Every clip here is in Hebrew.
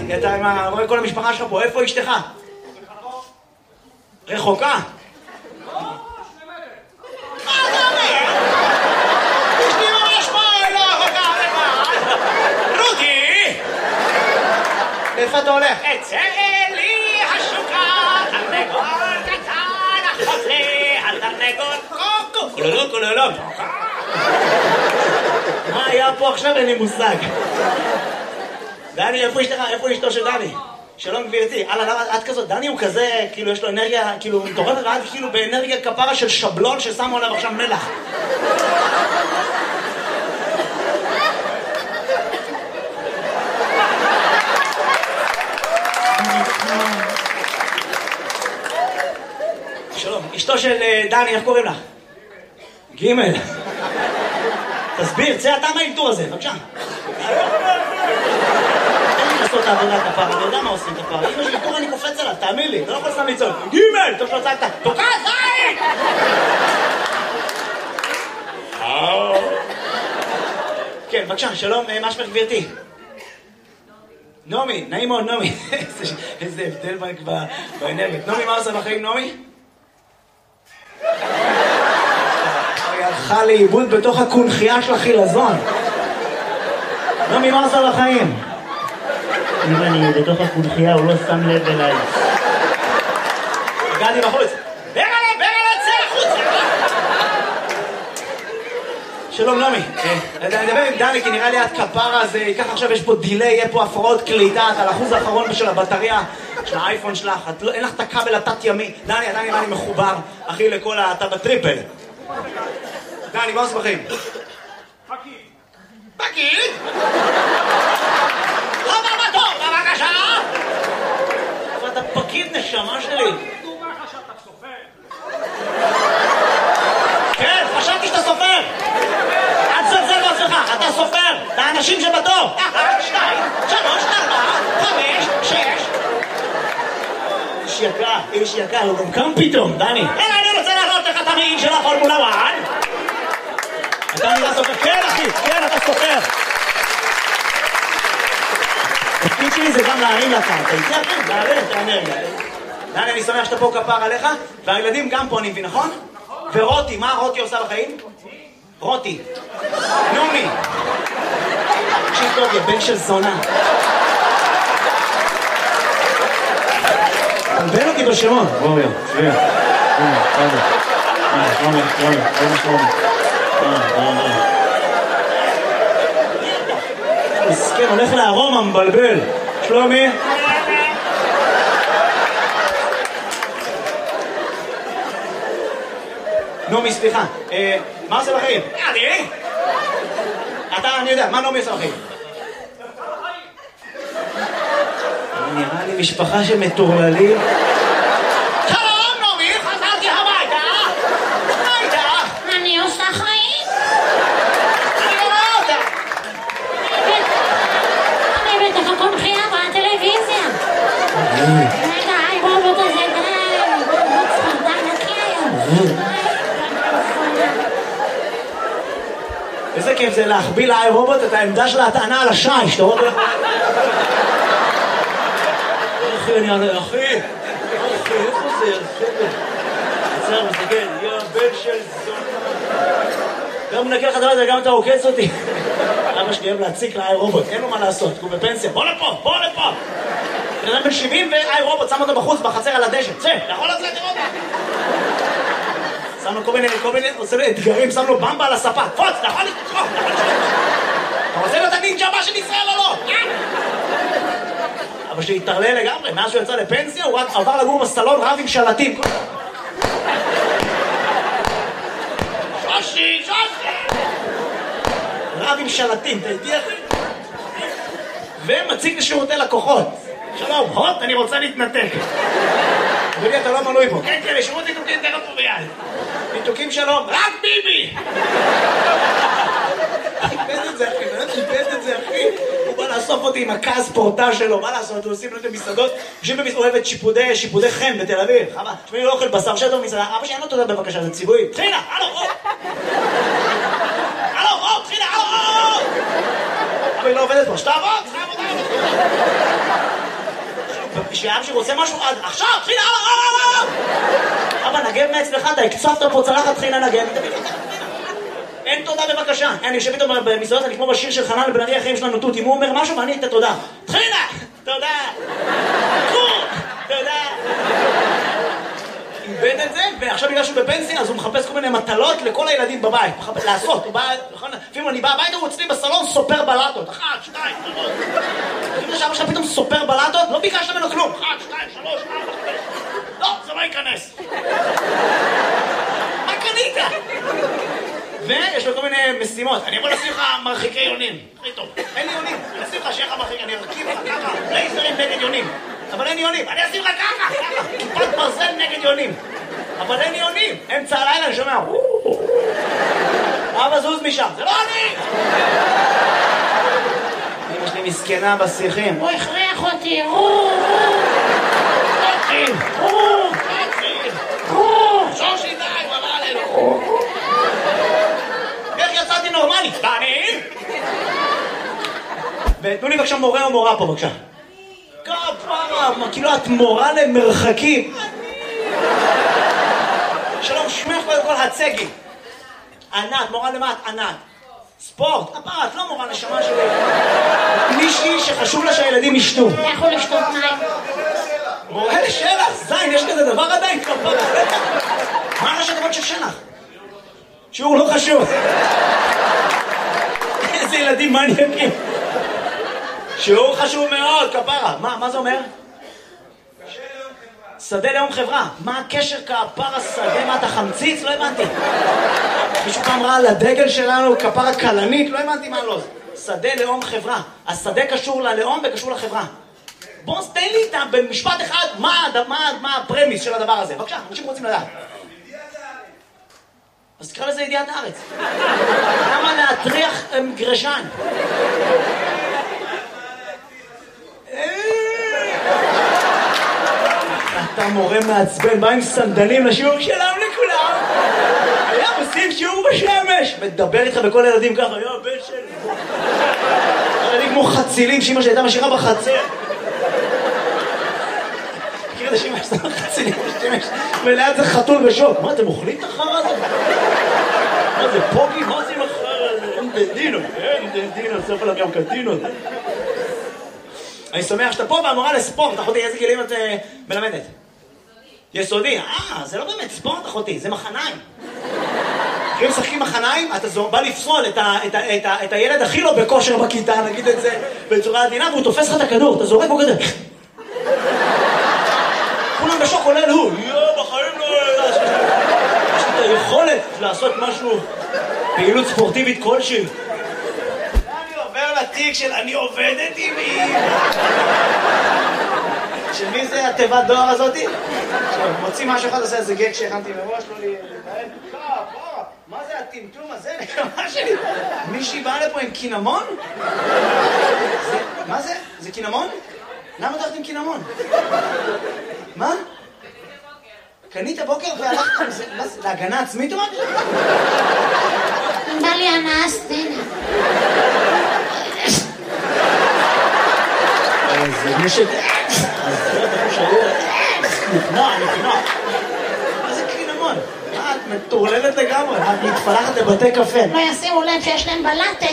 כי אתה רואה כל המשפחה שלך פה, איפה אשתך? רחוקה? מה אתה אומר? אשתי ממש פה, לא רחוקה, רותי! איפה אתה הולך? אצא לי השוקה, תרנגול קטן, אחות לי, התרנגול קוקו, קולולו. מה היה פה עכשיו? אין לי מושג. דני, איפה אשתו של דני? שלום גבירתי, את כזאת, דני הוא כזה, כאילו יש לו אנרגיה, כאילו מטורפת, ועד כאילו באנרגיה כפרה של שבלון ששמו עליו עכשיו מלח. שלום, אשתו של דני, איך קוראים לך? גימל. תסביר, צא אתה מהאלתור הזה, בבקשה. לעשות את העבודה כפרה, אני יודע מה עושים כפרה. אם יש לי אלתור אני קופץ עליו, תאמין לי, אתה לא יכול סתם לצעוק. גימל! טוב שלא צעקת, תוקע זין! כן, בבקשה, שלום, מה שמך גבירתי? נעמי, נעים מאוד, נעמי. איזה הבדל באנרגיה. נעמי, מה עושה בחיים, נעמי? היא הלכה לאיבוד בתוך הקונחייה של החילזון. נעמי, מה עושה בחיים? אם אני בתוך הקונחייה, הוא לא שם לב אליי. הגעתי בחוץ. ברלה, צא החוצה! שלום נעמי, אני אדבר עם דני כי נראה לי את כפרה הזה, ככה עכשיו יש פה דילי, יהיה פה הפרעות קליטה, אתה על האחוז האחרון של הבטריה של האייפון שלך, אין לך את הכבל התת ימי. דני, עדיין נראה לי מחובר, אחי, לכל אתה בטריפל. דני, מה עושה בחיים? פקיד? חבר בתור, בבקשה! אבל אתה פקיד נשמה שלי. מה חשבת, סופר? כן, חשבתי שאתה סופר. אל תזלזל בעצמך, אתה סופר. אתה האנשים שבתור. 1, 2, 3, 4, 5, 6. איש יקר, הוא גם קם פתאום, דני. אני רוצה להראות לך את המעיל של הפורמולה 1. אתה נראה סופר. כן, אחי, כן, אתה סופר. התפקיד שלי זה גם להרים לקרקע. איתי אחי, להרים את האנרגיה. דני, אני שמח שאתה פה כפר עליך, והילדים גם פה, אני מבין, נכון? ורותי, מה רותי עושה בחיים? רותי. נעמי. תקשיב טוב, יא בן של זונה. תלבן אותי בשמות. רובי, שביע. רובי. מסכן, הולך לארומה, מבלבל. שלומי? נעמי, סליחה. מה עושה בחיים? אני? אני יודע, מה נעמי עושה בחיים? נראה לי משפחה של מטורללים. שלום, נעמי, חזרתי הביתה. מה איתך? אני עושה חיים. אני לא רואה אותה. אני בתוך הקונחייה בטלוויזיה. רגע, הרובוט הזה די, הרובוט די נקי היום. איזה כיף זה להחביא לאי רובוט את העמדה של ההטענה על השיש, אתה רואה? אחי, איפה זה? עצר, מסתכל, יא בן של זונה. גם מנקה לך דבר הזה, גם אתה עוקץ אותי. אבא שלי אוהב להציק לאי רובוט, אין לו מה לעשות, הוא בפנסיה. בוא לפה! בן אדם בן 70 ואי רובוט, שם אותו בחוץ, בחצר על הדשא. צא, יכול לצאת לראות. שם לו כל מיני, עושה לו אתגרים, שם לו במבה על הספה. תפוץ, נכון לתפוץ. אתה רוצה להיות הנינג'ה הבא של ישראל או לא? אבא שלי התערלל לגמרי, מאז שהוא יצא לפנסיה, הוא רק עבר לגור בסלון רב עם שלטים. שושי! רב עם שלטים, אתה איתי אחי? ומציג לשירותי לקוחות. שלום, הוט, אני רוצה להתנתק. אדוני, אתה לא מנוי פה. כן, לשירות ניתוקים תכף פה ביד. ניתוקים שלום. רק ביבי! איבד את זה, אחי. הוא בא לאסוף אותי עם הכעס פורטה שלו. מה לעשות? הוא עושים לו את המסעדות. יושבים במסעדת שיפודי חן בתל אביב. חבל. תשמעי, לא אוכל בשר שטר במסעדה. אבא שאין לו תודה בבקשה, זה ציווי. תחילה, תחילה. אבל היא לא עובדת פה. שתעבוד. שאבא שלי רוצה משהו, עכשיו, תחיל, אבא, נגב מעצמך, אתה הקצפת פה צלחת, תחיל לנגב. אין תודה בבקשה. אני יושב איתו במסעדות, אני כמו בשיר של חנן לבן ארי, החיים שלנו תות, אם הוא אומר משהו ואני את התודה. תחילה! תודה! תודה! איבד את זה, ועכשיו בגלל שהוא בפנסיה, אז הוא מחפש כל מיני מטלות לכל הילדים בבית. לעשות, הוא בא, לפעמים אני בא הביתה, הוא אצלי בסלון סופר בלטות. 1, 2, 3. לפעמים שאבא שלך פתאום סופר בלטות, לא ביקשת ממנו כלום. 1, 2, 3, 4, 5. לא, זה לא ייכנס. מה קנית? ויש לו כל מיני משימות. אני יכול לשים לך מרחיקי יונים. הכי טוב. אין לי יונים. אני אשים לך שיהיה לך מרחיק, אני ארכיב לך ככה. לייזרים נגד יונים. אבל אין יונים. אני אשים לך ככה. כיפת ברזל נגד יונים. אבל אין יונים. אמצע הלילה אני שומע. אבא זוז משם. זה לא אני! אמא שלי מסכנה בשיחים. הוא הכריח אותי. שושי די, הוא אמר עלינו. איך יצאתי נורמלי? ואני? ותנו לי בבקשה מורה או מורה פה בבקשה. כפרה, כאילו את מורה למרחקים. שלום, שמך קודם כל הצגי. ענת, מורה למה את? ענת. ספורט, כפרה, את לא מורה נשמה שלי. מישהי שחשוב לה שהילדים ישתו. לכו לשתות מים. מורה לשלח, זין, יש כזה דבר עדיין כפרה. מה ראשי תיבות של שלח? שיעור לא חשוב. איזה ילדים מניאקים. שיעור חשוב מאוד, כפרה. מה זה אומר? שדה לאום חברה. מה הקשר כפרה שדה? מה אתה חמציץ? לא הבנתי. מישהו פעם ראה על הדגל שלנו כפרה קלנית? לא הבנתי מה לא. שדה לאום חברה. השדה קשור ללאום וקשור לחברה. בוא תן לי איתה במשפט אחד מה הפרמיס של הדבר הזה. בבקשה, אנשים רוצים לדעת. אז תקרא לזה ידיעת הארץ. למה להטריח גרשן? אתה מורה מעצבן, בא עם סנדלים לשיעור שלם לכולם. היה עושים שיעור בשמש. מדבר איתך בכל הילדים ככה, היה הבן שלי. ילדים כמו חצילים שאמא שהייתה משאירה בחצר. מכיר את השמש, אתה חצילים בשמש. וליד זה חתול בשוק. מה, אתם אוכלים את החרא הזה? מה זה פוגי? מה זה עם החרא הזה? אין דדינו, סוף עליו גם קטינות. אני שמח שאתה פה והמורה לספורט, אחותי, איזה גילים את מלמדת? יסודי, זה לא באמת ספורט, אחותי, זה מחניים. אם משחקים מחניים, אתה בא לפסול את הילד הכי לא בכושר בכיתה, נגיד את זה בצורה עדינה, והוא תופס לך את הכדור, אתה זורק בו כזה. כולם בשוק עולה לו, בחיים לא... יש לי את היכולת לעשות משהו, פעילות ספורטיבית כלשהי. אני עובר לתיק של אני עובדת עם מי. של מי זה התיבת דואר הזאתי? מוציא משהו אחד, עושה איזה גג שהכנתי מראש, לא להתנהל. מה זה הטמטום הזה? נקמה שלי. מישהי באה לפה עם קינמון? מה זה? זה קינמון? למה הולכת עם קינמון? מה? קנית בוקר והלכת עם זה? להגנה עצמית או מה? בא לי אנס, הנה. זה נשק... נקנוע. מה זה קינמון? מה, את מטורללת לגמרי? את מתפלחת לבתי קפה. לא ישימו לב שיש להם בלטת.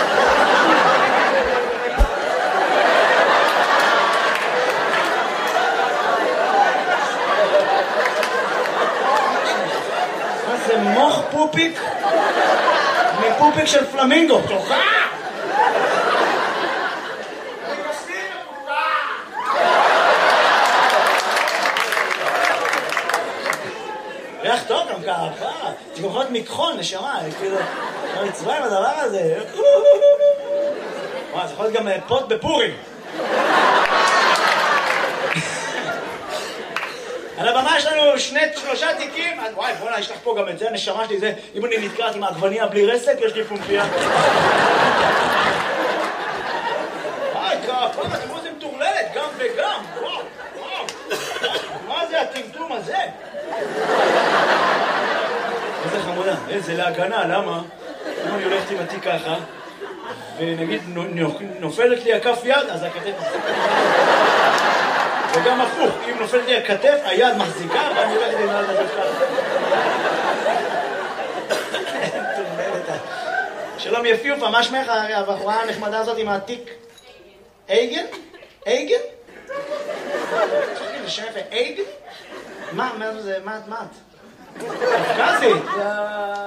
מה זה מוח פופיק? מפופיק של פלמינגו. תוכה! ריח טוב גם ככה, תגמחות מכחול, נשמה, כאילו, לא מצווה עם הדבר הזה. וואי, זה יכול להיות גם פוט בפורים. על הבמה יש לנו 3 תיקים, וואי, בוא'נה, יש לך פה גם את זה, הנשמה שלי, זה, אם אני נתקעת עם העגבניה בלי רסק, יש לי פומפיה. וואי, כפה, תראו זה מטורללת, גם וגם, וואו. מה זה הטמטום הזה? איזה חמודה, איזה להגנה, למה? אם אני הולכת עם התיק ככה, ונגיד נופלת לי הכף יד, אז הכתת... וגם הפוך, אם נופלת לי הכתף, היד מחזיקה, ואני הולך לנהל את הכתף. שלום יפיופה, מה שמך הבחורה הנחמדה הזאת עם העתיק? אייגן? אייגן? תגיד לי, שם יפה, אייגן? מה את? קפקזית?